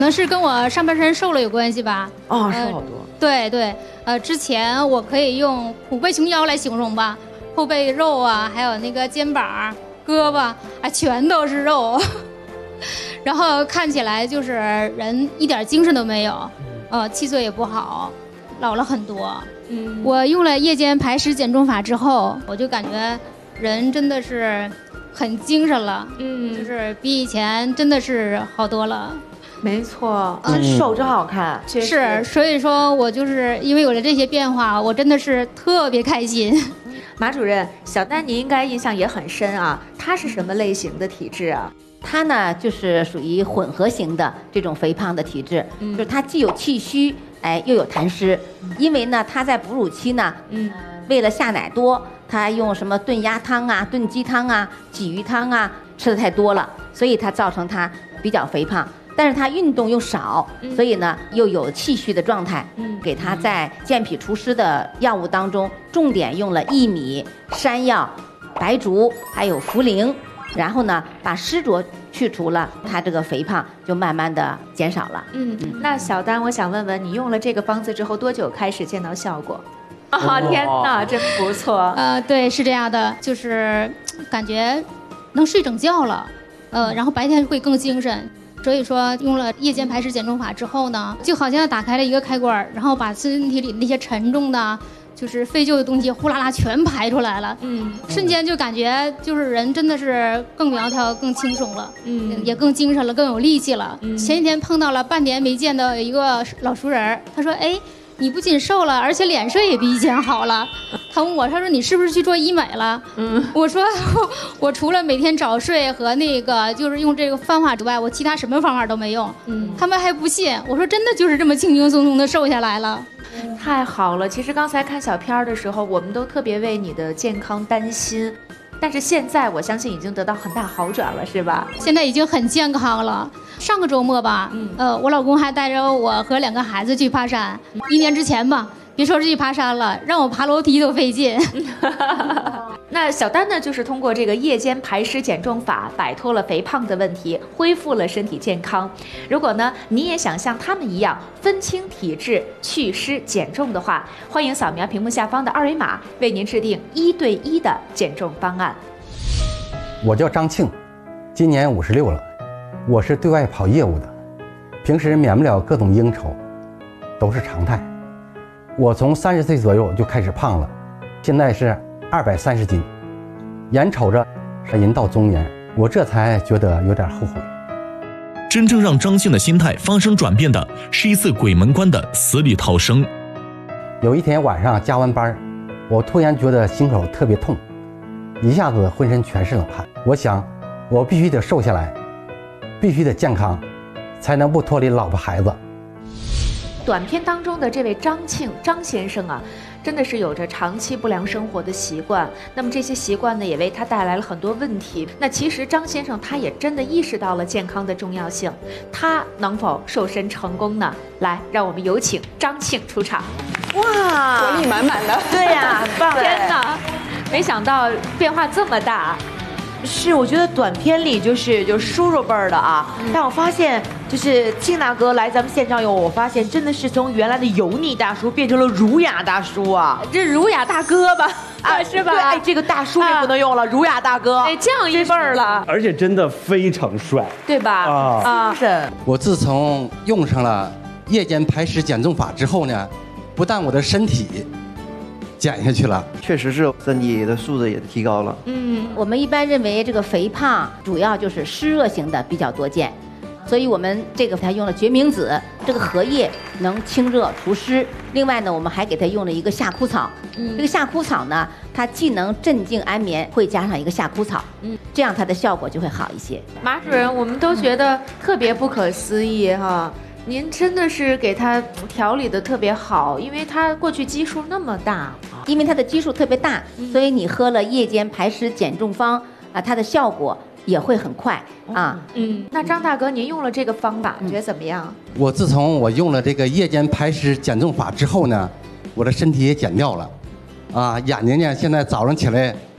可能是跟我上半身瘦了有关系吧。 哦，瘦好多。 对对，之前我可以用虎背熊腰来形容吧，后背肉啊，还有那个肩膀、胳膊啊，全都是肉，然后看起来就是人一点精神都没有，气色也不好，老了很多。我用了夜间排湿减重法之后，我就感觉人真的是很精神了，就是比以前真的是好多了。 没错，手真好看， 是，所以说我就是因为有了这些变化，我真的是特别开心。 马主任，小丹你应该印象也很深啊，他是什么类型的体质啊？ 他呢就是属于混合型的这种肥胖的体质，就是他既有气虚，又有痰湿，因为呢他在哺乳期呢，为了下奶多，他用什么炖鸭汤啊、炖鸡汤啊、鲫鱼汤啊吃的太多了，所以他造成他比较肥胖。但是他运动又少，所以呢又有气虚的状态。给他在健脾除湿的药物当中，重点用了薏米、山药、白术还有茯苓，然后呢把湿浊去除了，他这个肥胖就慢慢的减少了。 那小丹，我想问问你用了这个方子之后多久开始见到效果？天哪，真不错。 对，是这样的，就是感觉能睡整觉了，然后白天会更精神。所以说用了夜间排湿减重法之后呢，就好像打开了一个开关，然后把身体里那些沉重的就是废旧的东西呼啦啦全排出来了，瞬间就感觉就是人真的是更苗条更轻松了，也更精神了，更有力气了。前几天碰到了半年没见的一个老熟人，他说你不仅瘦了，而且脸色也比以前好了。他问我，他说你是不是去做医美了？我说我除了每天早睡和那个就是用这个方法之外，我其他什么方法都没用。他们还不信，我说真的就是这么轻轻松松的瘦下来了。 太好了，其实刚才看小片的时候，我们都特别为你的健康担心。但是现在我相信已经得到很大好转了，是吧？ 现在已经很健康了。上个周末吧，我老公还带着我和2个孩子去爬山。1年之前吧，别说是去爬山了，让我爬楼梯都费劲。 那小丹呢，就是通过这个夜间排湿减重法，摆脱了肥胖的问题，恢复了身体健康。如果呢，你也想像他们一样分清体质、祛湿减重的话，欢迎扫描屏幕下方的2维码，为您制定1对1的减重方案。 我叫张庆，今年56了，我是对外跑业务的，平时免不了各种应酬，都是常态。我从30岁左右就开始胖了，现在是230斤，眼瞅着是人到中年，我这才觉得有点后悔。 真正让张庆的心态发生转变的是一次鬼门关的死里逃生。 有一天晚上加完班，我突然觉得心口特别痛，一下子浑身全是冷汗。我想我必须得瘦下来，必须得健康，才能不拖累老婆孩子。 短片当中的这位张先生啊，真的是有着长期不良生活的习惯，那么这些习惯呢，也为他带来了很多问题。那其实张先生他也真的意识到了健康的重要性，他能否瘦身成功呢？来，让我们有请张庆出场。 哇，活力满满的。 对呀，很棒！天哪，没想到变化这么大。 是，我觉得短片里就是叔叔辈儿的啊，但我发现就是庆大哥来咱们现场以后，我发现真的是从原来的油腻大叔变成了儒雅大叔啊， 这儒雅大哥吧，是吧？ 对，这个大叔也不能用了，儒雅大哥， 降一辈儿了， 而且真的非常帅， 对吧？ 是。 我自从用上了夜间排湿减重法之后呢，不但我的身体减下去了， 确实是身体的素质也提高了。 我们一般认为这个肥胖主要就是湿热型的比较多见，所以我们这个还用了决明子，这个荷叶能清热除湿。另外呢，我们还给它用了一个夏枯草，这个夏枯草呢，它既能镇静安眠，会加上一个夏枯草，这样它的效果就会好一些。 马主任，我们都觉得特别不可思议哈。您真的是给他调理的特别好，因为他过去基数那么大， 因为它的基数特别大，所以你喝了夜间排湿减重方啊，它的效果也会很快啊。 那张大哥，您用了这个方法，觉得怎么样？ 我自从我用了这个夜间排湿减重法之后呢，我的身体也减掉了，眼睛呢现在早上起来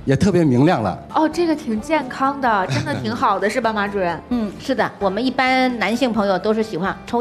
也特别明亮了。 哦，这个挺健康的，真的挺好的，是吧，马主任？ 是的，我们一般男性朋友都是喜欢抽